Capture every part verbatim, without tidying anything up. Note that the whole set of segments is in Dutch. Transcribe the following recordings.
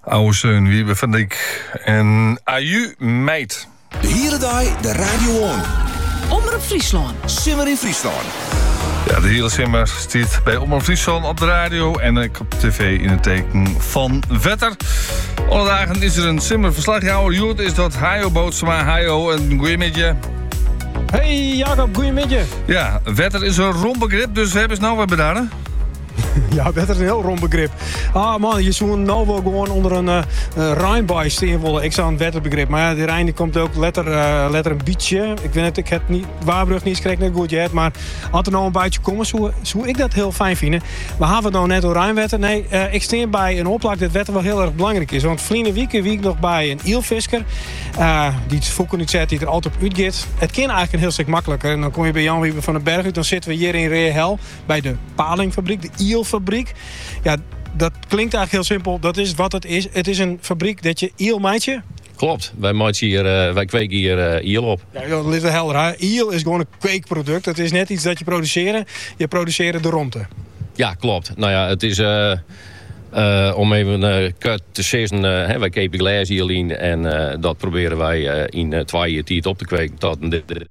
Oude Zeun, Wiebe van Dijk en Aju Meid. De hele dag de Radio On. Omroep Friesland. Simmer in Friesland. Ja, de hele simmer staat bij Omroep Friesland op de radio en ik op tv in het teken van Vetter. Alle dagen is er een simmer verslagjouwer. Joert is dat Hajo Bootsma. Hajo, een goeie met je. Hey Jacob, goeie met je. Ja, Vetter is een rond begrip, dus hebben ze nou wat bedaren? Ja, dat is een heel rond begrip. Ah man, je zou nou wel gewoon onder een uh, uh, Rijnbij steen willen. Ik zou een wetterbegrip. Maar ja, de Rijn die komt ook letter, uh, letter een beetje. Ik weet het, ik heb niet, Waarbrug niet schrik net goed je maar als er nou een beetje komen, zou, zou ik dat heel fijn vinden. We hebben het nou net door Rijnwetter. Nee, uh, ik steen bij een opplak dat wetter wel heel erg belangrijk is. Want verleden week wie ik nog bij een eelvisker. Uh, die het voeken niet zet, die er altijd op uitgaat. Het kan eigenlijk een heel stuk makkelijker. En dan kom je bij Jan Wieber van den Berg uit. Dan zitten we hier in Reehel bij de palingfabriek, de eelfabriek. Ja, dat klinkt eigenlijk heel simpel. Dat is wat het is. Het is een fabriek dat je eel maakt je. Klopt. Wij, maken hier, uh, wij kweken hier uh, eel op. Ja, dat is helder. Hè? Eel is gewoon een kweekproduct. Het is net iets dat je produceert. Je produceert de romte. Ja, klopt. Nou ja, het is... Uh, uh, om even uh, kort te zeggen, uh, hè, wij kepen glaaseel in. En uh, dat proberen wij uh, in uh, twee jaar tijd op te kweken. Tot de, de...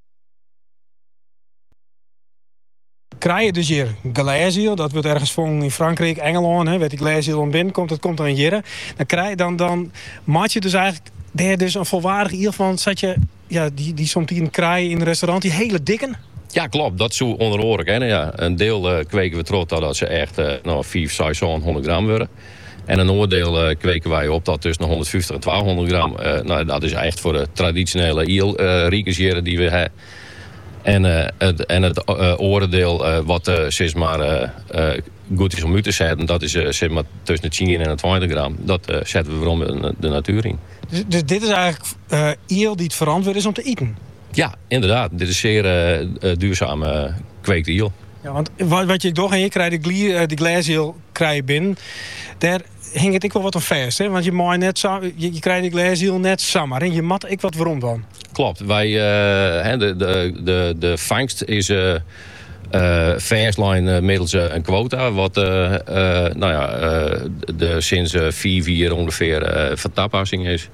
Krijg je dus hier glaaseel, dat wordt ergens gevonden in Frankrijk, Engeland, hè, werd die glaaseel om binnen komt, dat komt dan hier. Dan krijg je dan, dan maak je dus eigenlijk daar dus een volwaardig eel van, zat je, ja, die, die soms die krijgen in een restaurant, die hele dikke. Ja, klopt. Dat is zo onderhoorlijk. Hè? Ja, een deel uh, kweken we trots dat ze echt uh, nou, vijf, zes, honderd gram worden. En een oordeel uh, kweken wij op dat tussen honderdvijftig en tweehonderd gram. Uh, nou, dat is echt voor de traditionele eel-riekers uh, die we hebben. En, uh, het, en het uh, oordeel uh, wat uh, zeg maar, uh, uh, goed is om uit te zetten, dat is uh, zeg maar, tussen de tien en de twintig gram. Dat uh, zetten we waarom de, de natuur in. Dus, dus dit is eigenlijk uh, eel die het verantwoord is om te eten? Ja, inderdaad. Dit is zeer uh, uh, duurzame uh, kweekte eel. Ja, want wat, wat je toch en je krijgt de, glie, uh, de glaaseel krijg je binnen. Daar hing het ik wel wat aan vast, hè? Want je maakt net zo, je, je krijgt de glaaseel net samen en je mat ik wat waarom dan? Klopt. Wij, uh, de, de, de, de vangst is uh, uh, fastline uh, middels uh, een quota, wat uh, uh, nou ja, uh, de, sinds uh, vier, vier ongeveer uh, van toepassing is.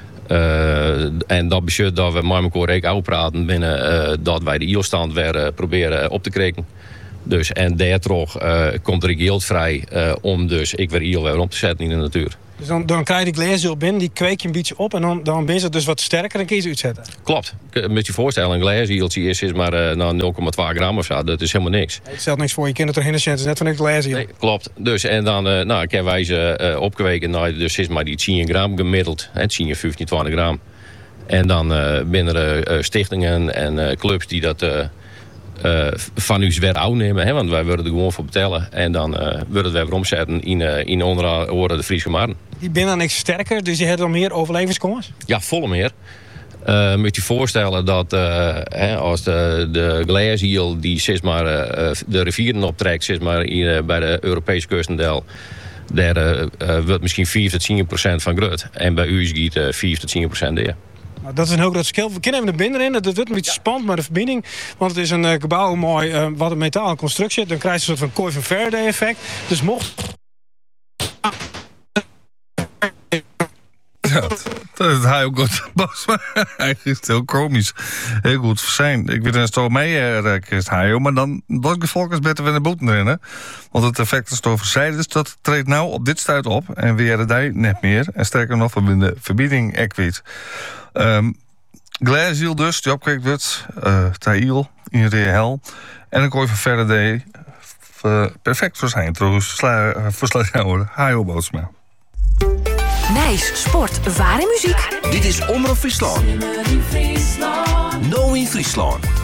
Uh, en dat betekent dat we met elkaar ook praten binnen uh, dat wij de eelstand weer uh, proberen op te krijgen. Dus, en daardoor uh, komt er geld vrij uh, om dus ik weer eel weer op te zetten in de natuur. Dus dan, dan krijg je de glaaseel binnen, die kweek je een beetje op en dan, dan ben je dus wat sterker en kun je ze uitzetten. Klopt. Moet je voorstellen, een glaaseeltje is, is maar uh, nou, nul komma twee gram of zo. Dat is helemaal niks. Het stelt niks voor, je kent het er geen cent, net van een glaaseel. Nee, klopt. Dus en dan uh, nou, kunnen wij ze uh, opkweken, nou, dus is maar die tien gram gemiddeld. Hè, tien, vijftien, twintig gram. En dan uh, binnen er uh, stichtingen en uh, clubs die dat... Uh, Uh, van u weer oud nemen, hè, want wij willen er gewoon voor betalen. En dan uh, willen we weer omzetten in, uh, in onder oren de Friese markt. Die binnen niks sterker, dus je hebt dan meer overlevingskans? Ja, volle meer. Uh, moet je voorstellen dat uh, hè, als de, de glaaseel die zeg maar, uh, de rivieren optrekt, zeg maar, in, uh, bij de Europese kustendeel, daar uh, uh, wordt misschien vier tot tien procent van grut. En bij u is het uh, vier tot tien procent daar. Nou, dat is een heel groot verschil. We kennen even de binder in. Dat wordt een beetje spannend, maar de verbinding. Want het is een uh, gebouw mooi, uh, wat een metalen constructie. Dan krijg je een soort van Kooi van Faraday effect. Dus mocht... Ja, dat is hij ook goed. Hij is heel komisch. Heel goed voor zijn. Ik weet eens toch mee, is hij, maar dan dat gevolg is beter weer de boeten erin. Hè? Want het effect is toch verzijld. Dus dat treedt nou op dit stuit op. En weer de net meer. En sterker nog, we hebben de verbieding ekwit. Um, glaaseel dus, die opkijkt wordt. Uh, Taïl in Reehel. En dan gooi je van Faraday. Uh, perfect voor zijn trouwens. Verslagjouwer Hajo Bootsma. Nijs, sport, waar en muziek. Dit is Omroep Friesland. No in Friesland.